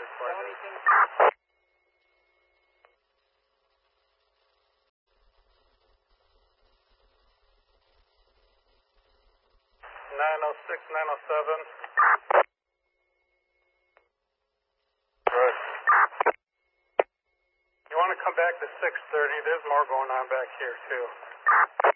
906, 907. Good. You want to come back to 630? There's more going on back here, too.